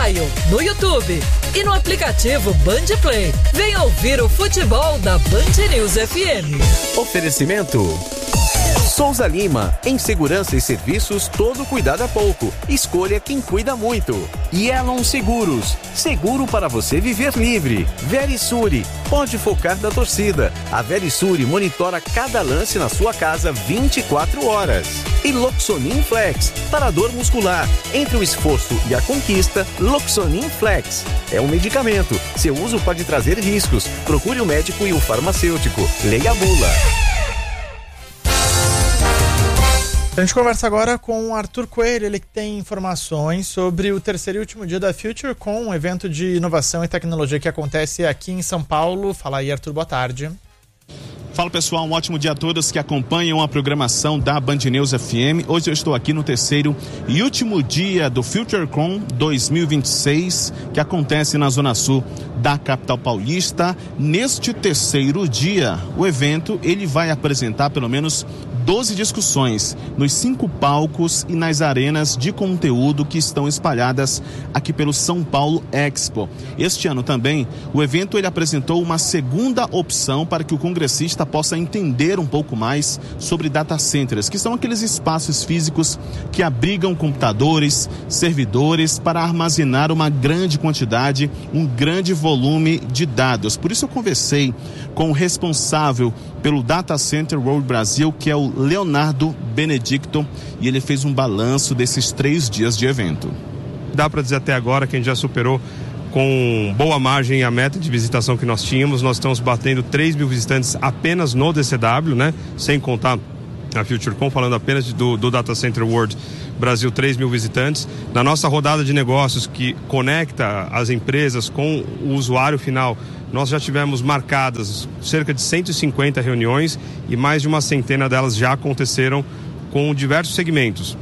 Mobile, no YouTube e no aplicativo Band Play. Venha ouvir o futebol da Band News FM. Oferecimento Souza Lima, em segurança e serviços, todo cuidado é pouco. Escolha quem cuida muito. Yelon Seguros, seguro para você viver livre. Verisure, pode focar na torcida. A Verisure monitora cada lance na sua casa 24 horas. E Loxonin Flex, para dor muscular. Entre o esforço e a conquista, Loxonin Flex. É um medicamento. Seu uso pode trazer riscos. Procure o médico e o farmacêutico. Leia a bula. A gente conversa agora com o Arthur Coelho, ele que tem informações sobre o terceiro e último dia da FutureCon, um evento de inovação e tecnologia que acontece aqui em São Paulo. Fala aí, Arthur, boa tarde. Fala pessoal, um ótimo dia a todos que acompanham a programação da Band News FM. Hoje eu estou aqui no terceiro e último dia do FutureCon 2026, que acontece na Zona Sul da capital paulista. Neste terceiro dia, o evento ele vai apresentar pelo menos 12 discussões nos 5 palcos e nas arenas de conteúdo que estão espalhadas aqui pelo São Paulo Expo. Este ano também, o evento ele apresentou uma segunda opção para que o congressista possa entender um pouco mais sobre data centers, que são aqueles espaços físicos que abrigam computadores, servidores para armazenar uma grande quantidade, um grande volume de dados. Por isso eu conversei com o responsável pelo Data Center World Brasil, que é o Leonardo Benedicto, e ele fez um balanço desses 3 dias de evento. Dá para dizer até agora que a gente já superou com boa margem a meta de visitação que nós tínhamos. Nós estamos batendo 3 mil visitantes apenas no DCW, né? Sem contar a FutureCon, falando apenas do Data Center World Brasil, 3 mil visitantes. Na nossa rodada de negócios que conecta as empresas com o usuário final, nós já tivemos marcadas cerca de 150 reuniões e mais de uma centena delas já aconteceram com diversos segmentos.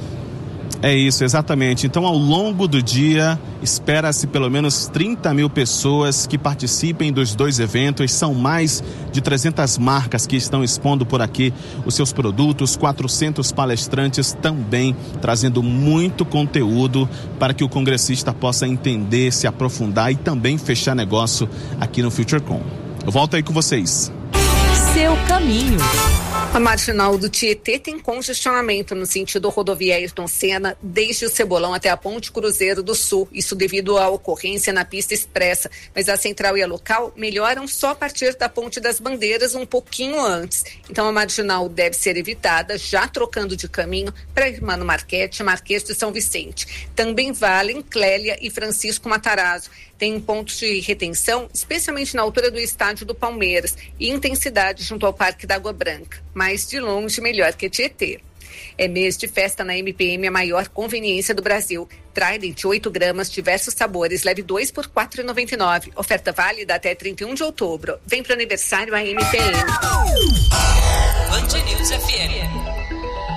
É isso, exatamente. Então, ao longo do dia, espera-se pelo menos 30 mil pessoas que participem dos 2 eventos. São mais de 300 marcas que estão expondo por aqui os seus produtos, 400 palestrantes também trazendo muito conteúdo para que o congressista possa entender, se aprofundar e também fechar negócio aqui no FutureCon. Eu volto aí com vocês. Seu caminho. A marginal do Tietê tem congestionamento no sentido rodovia Ayrton Senna, desde o Cebolão até a Ponte Cruzeiro do Sul. Isso devido à ocorrência na pista expressa. Mas a central e a local melhoram só a partir da Ponte das Bandeiras, um pouquinho antes. Então a marginal deve ser evitada, já trocando de caminho para Hermano Marchetti, Marquês de São Vicente. Também valem Clélia e Francisco Matarazzo. Tem pontos de retenção, especialmente na altura do estádio do Palmeiras, e intensidade junto ao Parque da Água Branca. Mas de longe melhor que Tietê. É mês de festa na MPM, a maior conveniência do Brasil. Trident 8 gramas, diversos sabores, leve 2 por R$ 4,99. Oferta válida até 31 de outubro. Vem pro aniversário a MPM. Band News FM.